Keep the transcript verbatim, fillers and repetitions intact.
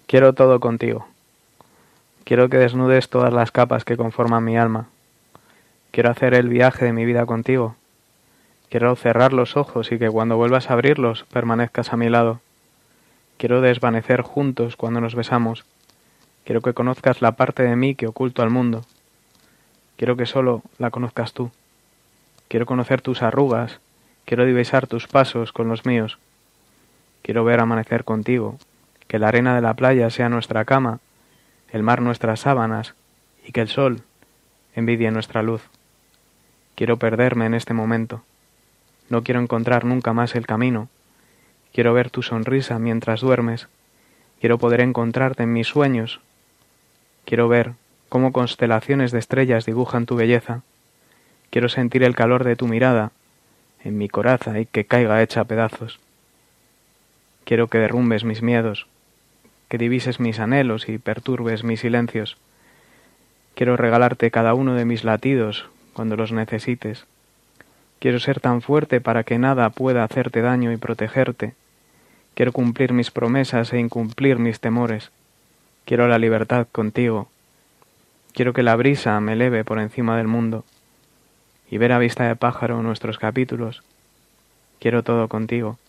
Quiero todo contigo. Quiero que desnudes todas las capas que conforman mi alma. Quiero hacer el viaje de mi vida contigo. Quiero cerrar los ojos y que cuando vuelvas a abrirlos permanezcas a mi lado. Quiero desvanecer juntos cuando nos besamos. Quiero que conozcas la parte de mí que oculto al mundo. Quiero que solo la conozcas tú. Quiero conocer tus arrugas. Quiero divisar tus pasos con los míos. Quiero ver amanecer contigo, que la arena de la playa sea nuestra cama, el mar nuestras sábanas y que el sol envidie nuestra luz. Quiero perderme en este momento. No quiero encontrar nunca más el camino. Quiero ver tu sonrisa mientras duermes. Quiero poder encontrarte en mis sueños. Quiero ver cómo constelaciones de estrellas dibujan tu belleza. Quiero sentir el calor de tu mirada en mi coraza y que caiga hecha a pedazos. Quiero que derrumbes mis miedos, que divises mis anhelos y perturbes mis silencios. Quiero regalarte cada uno de mis latidos cuando los necesites. Quiero ser tan fuerte para que nada pueda hacerte daño y protegerte. Quiero cumplir mis promesas e incumplir mis temores. Quiero la libertad contigo. Quiero que la brisa me eleve por encima del mundo y ver a vista de pájaro nuestros capítulos. Quiero todo contigo.